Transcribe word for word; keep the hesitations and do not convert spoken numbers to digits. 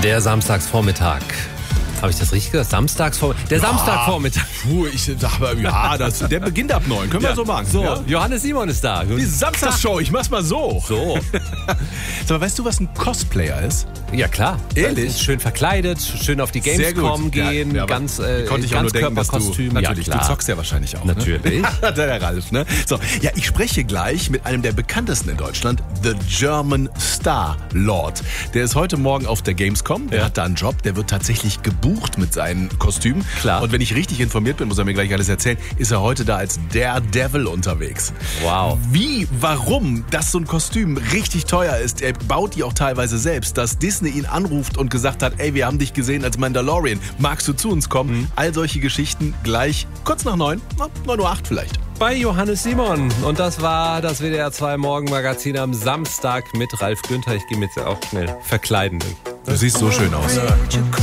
Der Samstagsvormittag. Habe ich das richtig gesagt? Samstagsvormittag? Der Ja. Samstagvormittag. Puh, ich sag ja, das, der beginnt ab neun. Können wir so machen. So, Ja? Johannes Simon ist da. Die Samstagsshow, ich mach's mal so. So. Sag mal, weißt du, was ein Cosplayer ist? Ja, klar. Ehrlich? Schön verkleidet, schön auf die Sehr Gamescom gut. gehen, Ja, ja, aber ganz, äh, konnte ich auch nur denken, dass du, Ganzkörperkostüm. natürlich, ja, klar. du zockst ja wahrscheinlich auch. Natürlich. Ne? Der Ralf, ne? So, ja, ich spreche gleich mit einem der bekanntesten in Deutschland, The German Star Lord. Der ist heute Morgen auf der Gamescom, der Ja. hat da einen Job, der wird tatsächlich gebucht mit seinen Kostümen. Klar. Und wenn ich richtig informiert bin, muss er mir gleich alles erzählen, ist er heute da als Daredevil unterwegs. Wow. Wie, warum das so ein Kostüm richtig teuer ist, er baut die auch teilweise selbst, dass Disney ihn anruft und gesagt hat, ey, wir haben dich gesehen als Mandalorian, magst du zu uns kommen? Mhm. All solche Geschichten gleich kurz nach neun, na, neun Uhr acht vielleicht. Bei Johannes Simon. Und das war das W D R zwei Morgenmagazin am Samstag mit Ralf Günther. Ich gehe mir jetzt auch schnell verkleiden. Du siehst so schön aus.